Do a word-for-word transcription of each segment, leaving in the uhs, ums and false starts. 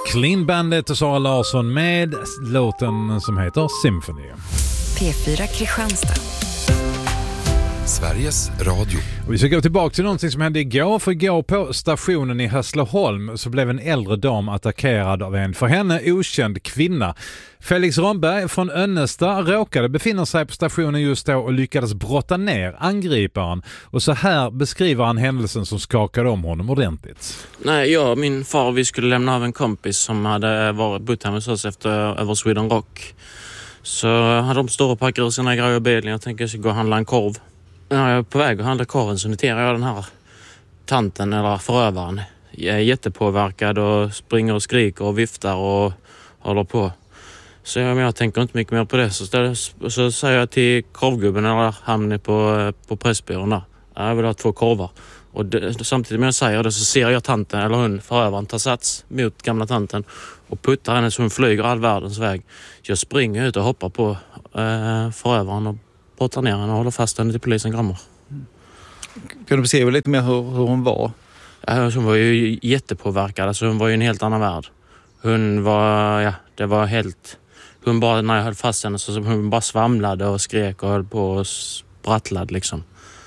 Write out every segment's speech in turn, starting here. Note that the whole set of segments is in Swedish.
Clean Bandit och Sara Larsson med låten som heter Symphony. P fyra Kristianstad. Sveriges Radio. Och vi ska gå tillbaka till någonting som hände igår. För igår på stationen i Hässleholm så blev en äldre dam attackerad av en för henne okänd kvinna. Felix Romberg från Önnesta råkade befinna sig på stationen just då och lyckades brotta ner angriparen. Och så här beskriver han händelsen som skakade om honom ordentligt. Nej, jag och min far, vi skulle lämna av en kompis som hade varit bott här med oss efter över Sweden Rock. Så hade de stått och packat ur sina grejer i bilen. Jag tänkte jag ska gå och handla en korv. När jag är på väg att handla korven så noterar jag den här tanten eller förövaren. Jag är jättepåverkad och springer och skriker och viftar och håller på. Så jag, jag tänker inte mycket mer på det. Så, ställer, så säger jag till korvgubben eller hamnar på, på pressbyrån där. Jag vill ha två korvar. Och det, samtidigt med jag säger det så ser jag tanten eller hon förövaren ta sats mot gamla tanten och puttar henne så hon flyger all världens väg. Jag springer ut och hoppar på eh, förövaren och brottar ner henne och håller fast henne till polisen kommer. Kan du beskriva lite mer hur, hur hon var? Ja, hon var ju jättepåverkad. Alltså hon var ju en helt annan värld. Hon var, ja, det var helt... Hon bara, när jag höll fast henne så hon bara svamlade och skrek och höll på och sprattlade liksom.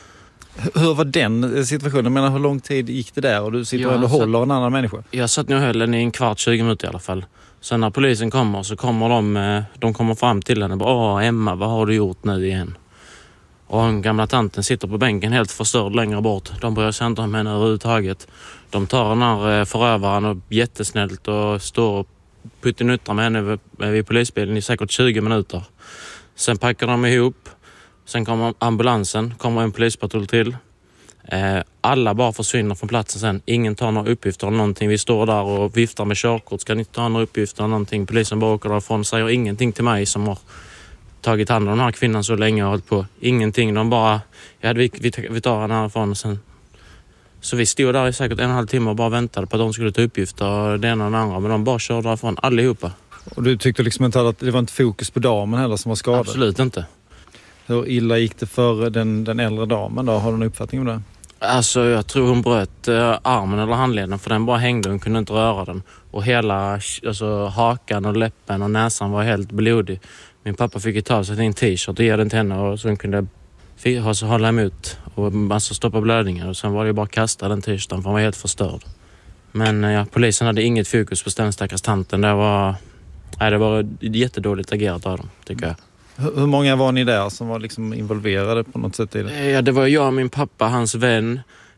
Hur var den situationen? Jag menar, hur lång tid gick det där och du sitter och håller en annan människa? Jag satt nu och höll den i en kvart, tjugo minuter i alla fall. Sen när polisen kommer så kommer de, de kommer fram till henne och bara, åh Emma, vad har du gjort nu igen? Och den gamla tanten sitter på bänken helt förstörd längre bort. De börjar sig inte om henne överhuvudtaget. De tar den här förövaren och jättesnällt och står och puttinuttrar med henne vid, vid polisbilen i säkert tjugo minuter. Sen packar de ihop. Sen kommer ambulansen, kommer en polispatrull till. Eh, alla bara försvinner från platsen sen. Ingen tar några uppgifter eller någonting. Vi står där och viftar med körkort. Ska ni inte ta några uppgifter eller någonting? Polisen bara åker därifrån. Säger ingenting till mig som har tagit hand om den här kvinnan så länge och hållit på. Ingenting. De bara, ja, vi, vi, vi tar henne härifrån och sen. Så vi stod där i säkert en och en halv timme och bara väntade på att de skulle ta uppgifter och det ena och det andra. Men de bara körde därifrån, allihopa. Och du tyckte liksom inte att det var inte fokus på damen heller som var skadad? Absolut inte. Hur illa gick det för den, den äldre damen då? Har du en uppfattning om det? Alltså jag tror hon bröt eh, armen eller handleden för den bara hängde, hon kunde inte röra den. Och hela alltså, hakan och läppen och näsan var helt blodig. Min pappa fick ju ta sig till en t-shirt och ge den till henne och så hon kunde alltså, hålla emot och alltså, stoppa blödningen. Och sen var det ju bara att kasta den t-shirten för hon var helt förstörd. Men ja, polisen hade inget fokus på den stackars tanten. Det var, nej, det var jättedåligt agerat av dem, tycker jag. Hur många var ni där som var liksom involverade på något sätt i det? Ja, det var jag, min pappa, hans vän,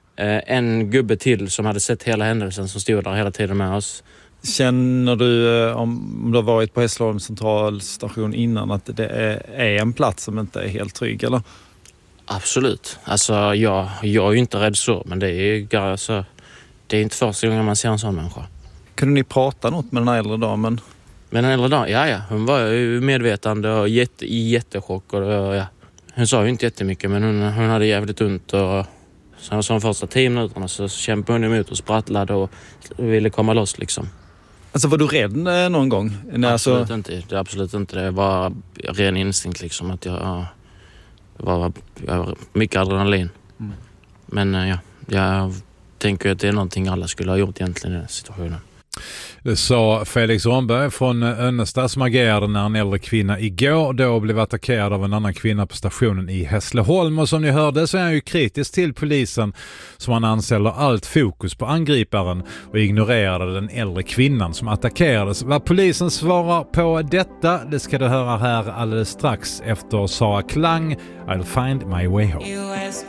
en gubbe till som hade sett hela händelsen som stod där hela tiden med oss. Känner du, om du har varit på Hässleholm centralstation innan, att det är en plats som inte är helt trygg, eller? Absolut. Alltså, jag, jag är ju inte rädd så, men det är, alltså, det är inte första gången man ser en sån människa. Kunde ni prata något med den här äldre damen? Men den äldre damen, ja ja, hon var ju medvetande och jätte, i jättechock och ja. Hon sa ju inte jättemycket men hon, hon hade jävligt ont och så de första tio minuterna så kämpade hon emot och sprattlade och ville komma loss liksom. Alltså var du rädd någon gång? Nej, absolut alltså... inte, det absolut inte. Det var ren instinkt liksom att jag, det var, jag var mycket adrenalin. Mm. Men ja, jag tänker att det är någonting alla skulle ha gjort egentligen i den situationen. Det sa Felix Romberg från Önnesta som agerade när en äldre kvinna igår då blev attackerad av en annan kvinna på stationen i Hässleholm. Och som ni hörde så är han ju kritisk till polisen som han anser allt fokus på angriparen och ignorerade den äldre kvinnan som attackerades. Vad polisen svarar på detta, det ska du höra här alldeles strax efter Sara Klang, I'll find my way home.